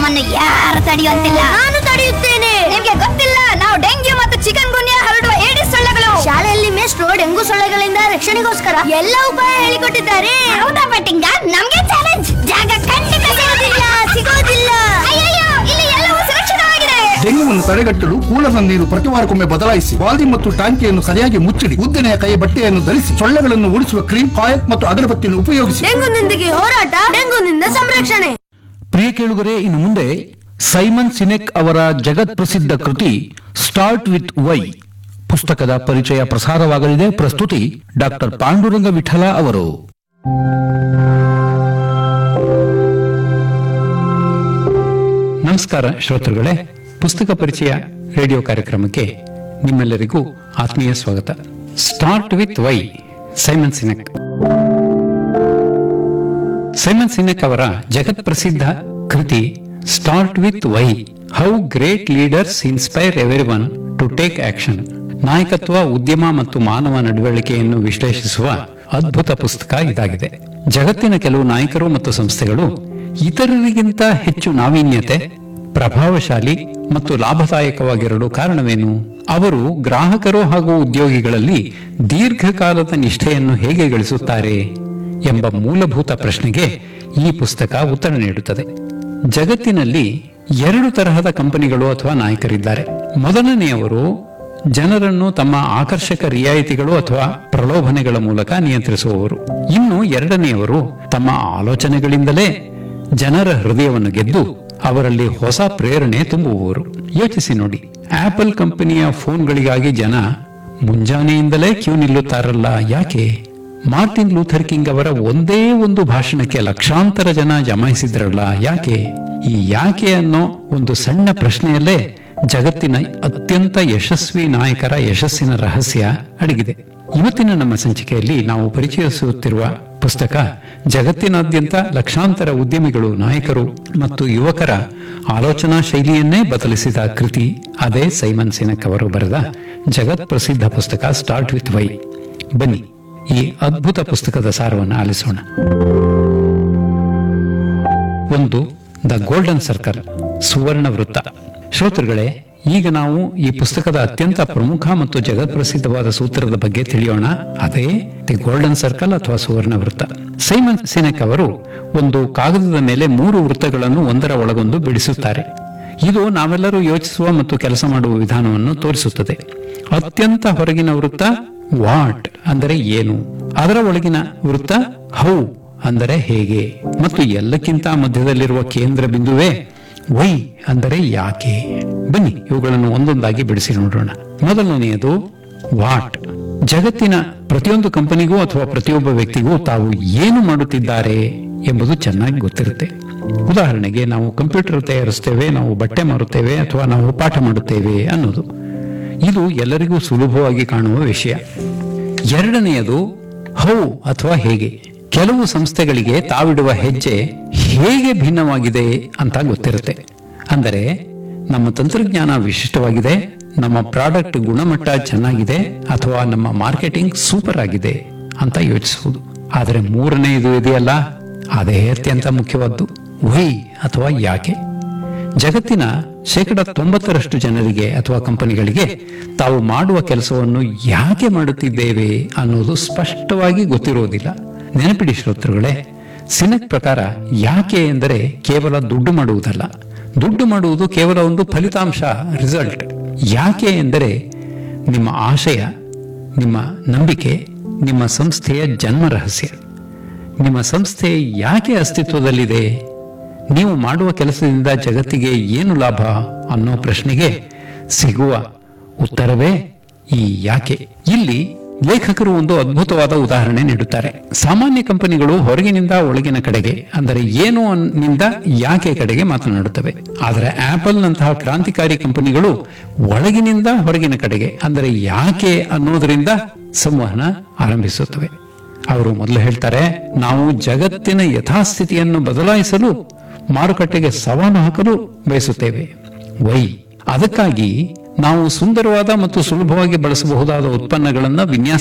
ನಮ್ಮನ್ನು ಯಾರು ತಡೆಯುವಂತಿಲ್ಲ. ನಾನು ತಡೆಯುತ್ತೇನೆ. ನಿಮ್ಗೆ ಗೊತ್ತಿಲ್ಲ, ನಾವು ಡೆಂಗ್ಯೂ ಮತ್ತು ಚಿಕನ್ ಗುನ್ಯಾ ಹರಡುವ ಏಡಿಸ್ ಸೊಳ್ಳೆಗಳು. ಶಾಲೆಯಲ್ಲಿ ಮೇಷ್ಟ್ರು ಡೆಂಗು ಸೊಳ್ಳೆಗಳಿಂದ ರಕ್ಷಣೆಗೋಸ್ಕರ ಎಲ್ಲ ಉಪಾಯ ಹೇಳಿಕೊಟ್ಟಿದ್ದಾರೆ. ಹೌದಾ ಪಟ್ಟಿಂಗ? ನಮ್ಗೆ ಚಾಲೆಂಜ್. ಜಾಗ ಖಂಡಿತ ಸಿಗೋದಿಲ್ಲ. ಅಯ್ಯಯ್ಯೋ, ಇಲ್ಲಿ ಎಲ್ಲವೂ ಸುರಕ್ಷಿತವಾಗಿದೆ. ಡೆಂಗ್ಯೂವನ್ನು ತಡೆಗಟ್ಟಲು ಕೂಲರ್ನ ನೀರು ಪ್ರತಿ ವಾರಕ್ಕೊಮ್ಮೆ ಬದಲಾಯಿಸಿ, ಬಾಲ್ದಿ ಮತ್ತು ಟಾಂಕಿಯನ್ನು ಸರಿಯಾಗಿ ಮುಚ್ಚಿಡಿ, ಉದ್ದನೆಯ ಕೈ ಬಟ್ಟೆಯನ್ನು ಧರಿಸಿ, ಸೊಳ್ಳೆಗಳನ್ನು ಓಡಿಸುವ ಕ್ರೀಮ್, ಕಾಯಲ್ ಮತ್ತು ಅಗರಬತ್ತಿಯನ್ನು ಉಪಯೋಗಿಸಿ. ಡೆಂಗುನೊಂದಿಗೆ ಹೋರಾಟ, ಡೆಂಗುನಿಂದ ಸಂರಕ್ಷಣೆ. ಪ್ರಿಯ ಕೇಳುಗರೆ, ಇನ್ನು ಮುಂದೆ ಸೈಮನ್ ಸಿನೆಕ್ ಅವರ ಜಗತ್ ಪ್ರಸಿದ್ಧ ಕೃತಿ ಸ್ಟಾರ್ಟ್ ವಿತ್ ವೈ ಪುಸ್ತಕದ ಪರಿಚಯ ಪ್ರಸಾರವಾಗಲಿದೆ. ಪ್ರಸ್ತುತಿ ಡಾಕ್ಟರ್ ಪಾಂಡುರಂಗ ವಿಠಲ ಅವರು. ನಮಸ್ಕಾರ ಶ್ರೋತೃಗಳೇ, ಪುಸ್ತಕ ಪರಿಚಯ ರೇಡಿಯೋ ಕಾರ್ಯಕ್ರಮಕ್ಕೆ ನಿಮ್ಮೆಲ್ಲರಿಗೂ ಆತ್ಮೀಯ ಸ್ವಾಗತ. Start with Y, Simon ಸಿನೆಕ್. Simon ಸಿನೆಕ್ ಅವರ ಜಗತ್ ಪ್ರಸಿದ್ಧ ಕೃತಿ start with Y, how great leaders inspire everyone to take action. ನಾಯಕತ್ವ, ಉದ್ಯಮ ಮತ್ತು ಮಾನವ ನಡವಳಿಕೆಯನ್ನು ವಿಶ್ಲೇಷಿಸುವ ಅದ್ಭುತ ಪುಸ್ತಕ ಇದಾಗಿದೆ. ಜಗತ್ತಿನ ಕೆಲವು ನಾಯಕರು ಮತ್ತು ಸಂಸ್ಥೆಗಳು ಇತರರಿಗಿಂತ ಹೆಚ್ಚು ನಾವೀನ್ಯತೆ, ಪ್ರಭಾವಶಾಲಿ ಮತ್ತು ಲಾಭದಾಯಕವಾಗಿರಲು ಕಾರಣವೇನು? ಅವರು ಗ್ರಾಹಕರು ಹಾಗೂ ಉದ್ಯೋಗಿಗಳಲ್ಲಿ ದೀರ್ಘಕಾಲದ ನಿಷ್ಠೆಯನ್ನು ಹೇಗೆ ಗಳಿಸುತ್ತಾರೆ ಎಂಬ ಮೂಲಭೂತ ಪ್ರಶ್ನೆಗೆ ಈ ಪುಸ್ತಕ ಉತ್ತರ ನೀಡುತ್ತದೆ. ಜಗತ್ತಿನಲ್ಲಿ ಎರಡು ತರಹದ ಕಂಪನಿಗಳು ಅಥವಾ ನಾಯಕರಿದ್ದಾರೆ. ಮೊದಲನೆಯವರು ಜನರನ್ನು ತಮ್ಮ ಆಕರ್ಷಕ ರಿಯಾಯಿತಿಗಳು ಅಥವಾ ಪ್ರಲೋಭನೆಗಳ ಮೂಲಕ ನಿಯಂತ್ರಿಸುವವರು. ಇನ್ನು ಎರಡನೆಯವರು ತಮ್ಮ ಆಲೋಚನೆಗಳಿಂದಲೇ ಜನರ ಹೃದಯವನ್ನು ಗೆದ್ದು ಅವರಲ್ಲಿ ಹೊಸ ಪ್ರೇರಣೆ ತುಂಬುವವರು. ಯೋಚಿಸಿ ನೋಡಿ, ಆಪಲ್ ಕಂಪನಿಯ ಫೋನ್ಗಳಿಗಾಗಿ ಜನ ಮುಂಜಾನೆಯಿಂದಲೇ ಕ್ಯೂ ನಿಲ್ಲುತ್ತಾರಲ್ಲ, ಯಾಕೆ? ಮಾರ್ಟಿನ್ ಲೂಥರ್ ಕಿಂಗ್ ಅವರ ಒಂದೇ ಒಂದು ಭಾಷಣಕ್ಕೆ ಲಕ್ಷಾಂತರ ಜನ ಜಮಾಯಿಸಿದ್ರಲ್ಲ, ಯಾಕೆ? ಈ ಯಾಕೆ ಅನ್ನೋ ಒಂದು ಸಣ್ಣ ಪ್ರಶ್ನೆಯಲ್ಲೇ ಜಗತ್ತಿನ ಅತ್ಯಂತ ಯಶಸ್ವಿ ನಾಯಕರ ಯಶಸ್ಸಿನ ರಹಸ್ಯ ಅಡಗಿದೆ. ಇವತ್ತಿನ ನಮ್ಮ ಸಂಚಿಕೆಯಲ್ಲಿ ನಾವು ಪರಿಚಯಿಸುತ್ತಿರುವ ಪುಸ್ತಕ ಜಗತ್ತಿನಾದ್ಯಂತ ಲಕ್ಷಾಂತರ ಉದ್ಯಮಿಗಳು, ನಾಯಕರು ಮತ್ತು ಯುವಕರ ಆಲೋಚನಾ ಶೈಲಿಯನ್ನೇ ಬದಲಿಸಿದ ಕೃತಿ. ಅದೇ ಸೈಮನ್ ಸಿನೆಕ್ ಅವರು ಬರೆದ ಜಗತ್ ಪ್ರಸಿದ್ಧ ಪುಸ್ತಕ ಸ್ಟಾರ್ಟ್ ವಿತ್ ವೈ. ಬನ್ನಿ ಈ ಅದ್ಭುತ ಪುಸ್ತಕದ ಸಾರವನ್ನು ಆಲಿಸೋಣ. ಒಂದು, ದ ಗೋಲ್ಡನ್ ಸರ್ಕಲ್, ಸುವರ್ಣ ವೃತ್ತ. ಶ್ರೋತೃಗಳೇ, ಈಗ ನಾವು ಈ ಪುಸ್ತಕದ ಅತ್ಯಂತ ಪ್ರಮುಖ ಮತ್ತು ಜಗತ್ ಪ್ರಸಿದ್ಧವಾದ ಸೂತ್ರದ ಬಗ್ಗೆ ತಿಳಿಯೋಣ. ಅದೇ ದಿ ಗೋಲ್ಡನ್ ಸರ್ಕಲ್ ಅಥವಾ ಸುವರ್ಣ ವೃತ್ತ. ಸೈಮನ್ ಸಿನೆಕ್ ಅವರು ಒಂದು ಕಾಗದದ ಮೇಲೆ 3 ವೃತ್ತಗಳನ್ನು ಒಂದರ ಒಳಗೊಂದು ಬಿಡಿಸುತ್ತಾರೆ. ಇದು ನಾವೆಲ್ಲರೂ ಯೋಚಿಸುವ ಮತ್ತು ಕೆಲಸ ಮಾಡುವ ವಿಧಾನವನ್ನು ತೋರಿಸುತ್ತದೆ. ಅತ್ಯಂತ ಹೊರಗಿನ ವೃತ್ತ ವಾಟ್ ಅಂದರೆ ಏನು, ಅದರ ಒಳಗಿನ ವೃತ್ತ ಹೌ ಅಂದರೆ ಹೇಗೆ, ಮತ್ತು ಎಲ್ಲಕ್ಕಿಂತ ಮಧ್ಯದಲ್ಲಿರುವ ಕೇಂದ್ರ ಬಿಂದುವೇ ವೈ ಅಂದರೆ ಯಾಕೆ. ಬನ್ನಿ ಇವುಗಳನ್ನು ಒಂದೊಂದಾಗಿ ಬಿಡಿಸಿ ನೋಡೋಣ. ಮೊದಲನೆಯದು ವಾಟ್. ಜಗತ್ತಿನ ಪ್ರತಿಯೊಂದು ಕಂಪನಿಗೂ ಅಥವಾ ಪ್ರತಿಯೊಬ್ಬ ವ್ಯಕ್ತಿಗೂ ತಾವು ಏನು ಮಾಡುತ್ತಿದ್ದಾರೆ ಎಂಬುದು ಚೆನ್ನಾಗಿ ಗೊತ್ತಿರುತ್ತೆ. ಉದಾಹರಣೆಗೆ, ನಾವು ಕಂಪ್ಯೂಟರ್ ತಯಾರಿಸುತ್ತೇವೆ, ನಾವು ಬಟ್ಟೆ ಮಾರುತ್ತೇವೆ ಅಥವಾ ನಾವು ಪಾಠ ಮಾಡುತ್ತೇವೆ ಅನ್ನೋದು. ಇದು ಎಲ್ಲರಿಗೂ ಸುಲಭವಾಗಿ ಕಾಣುವ ವಿಷಯ. ಎರಡನೆಯದು ಹೌ ಅಥವಾ ಹೇಗೆ. ಕೆಲವು ಸಂಸ್ಥೆಗಳಿಗೆ ತಾವಿಡುವ ಹೆಜ್ಜೆ ಹೇಗೆ ಭಿನ್ನವಾಗಿದೆ ಅಂತ ಗೊತ್ತಿರುತ್ತೆ. ಅಂದರೆ ನಮ್ಮ ತಂತ್ರಜ್ಞಾನ ವಿಶಿಷ್ಟವಾಗಿದೆ, ನಮ್ಮ ಪ್ರಾಡಕ್ಟ್ ಗುಣಮಟ್ಟ ಚೆನ್ನಾಗಿದೆ, ಅಥವಾ ನಮ್ಮ ಮಾರ್ಕೆಟಿಂಗ್ ಸೂಪರ್ ಆಗಿದೆ ಅಂತ ಯೋಚಿಸುವುದು. ಆದರೆ ಮೂರನೆಯದು ಇದೆಯಲ್ಲ, ಅದೇ ಅತ್ಯಂತ ಮುಖ್ಯವಾದ್ದು, ವೈ ಅಥವಾ ಯಾಕೆ. ಜಗತ್ತಿನ 90% ಜನರಿಗೆ ಅಥವಾ ಕಂಪನಿಗಳಿಗೆ ತಾವು ಮಾಡುವ ಕೆಲಸವನ್ನು ಯಾಕೆ ಮಾಡುತ್ತಿದ್ದೇವೆ ಅನ್ನೋದು ಸ್ಪಷ್ಟವಾಗಿ ಗೊತ್ತಿರುವುದಿಲ್ಲ. ನೆನಪಿಡಿ ಶ್ರೋತೃಗಳೇ, ಸಿನೆಕ್ ಪ್ರಕಾರ ಯಾಕೆ ಎಂದರೆ ಕೇವಲ ದುಡ್ಡು ಮಾಡುವುದಲ್ಲ. ದುಡ್ಡು ಮಾಡುವುದು ಕೇವಲ ಒಂದು ಫಲಿತಾಂಶ, ರಿಸಲ್ಟ್. ಯಾಕೆ ಎಂದರೆ ನಿಮ್ಮ ಆಶಯ, ನಿಮ್ಮ ನಂಬಿಕೆ, ನಿಮ್ಮ ಸಂಸ್ಥೆಯ ಜನ್ಮ ರಹಸ್ಯ. ನಿಮ್ಮ ಸಂಸ್ಥೆ ಯಾಕೆ ಅಸ್ತಿತ್ವದಲ್ಲಿದೆ, ನೀವು ಮಾಡುವ ಕೆಲಸದಿಂದ ಜಗತ್ತಿಗೆ ಏನು ಲಾಭ ಅನ್ನೋ ಪ್ರಶ್ನೆಗೆ ಸಿಗುವ ಉತ್ತರವೇ ಈ ಯಾಕೆ. ಇಲ್ಲಿ ಲೇಖಕರು ಒಂದು ಅದ್ಭುತವಾದ ಉದಾಹರಣೆ ನೀಡುತ್ತಾರೆ. ಸಾಮಾನ್ಯ ಕಂಪನಿಗಳು ಹೊರಗಿನಿಂದ ಒಳಗಿನ ಕಡೆಗೆ, ಅಂದರೆ ಏನು ನಿಂದ ಯಾಕೆ ಕಡೆಗೆ ಮಾತನಾಡುತ್ತವೆ. ಆದರೆ ಆಪಲ್ ನಂತಹ ಕ್ರಾಂತಿಕಾರಿ ಕಂಪನಿಗಳು ಒಳಗಿನಿಂದ ಹೊರಗಿನ ಕಡೆಗೆ, ಅಂದರೆ ಯಾಕೆ ಅನ್ನೋದರಿಂದ ಸಂವಹನ ಆರಂಭಿಸುತ್ತವೆ. ಅವರು ಮೊದಲು ಹೇಳ್ತಾರೆ, ನಾವು ಜಗತ್ತಿನ ಯಥಾಸ್ಥಿತಿಯನ್ನು ಬದಲಾಯಿಸಲು ಮಾರುಕಟ್ಟೆಗೆ ಸವಾಲು ಹಾಕಲು ಬಯಸುತ್ತೇವೆ. ವೈ. ಅದಕ್ಕಾಗಿ ನಾವು ಸುಂದರವಾದ ಮತ್ತು ಸುಲಭವಾಗಿ ಬಳಸಬಹುದಾದ ಉತ್ಪನ್ನಗಳನ್ನು ವಿನ್ಯಾಸ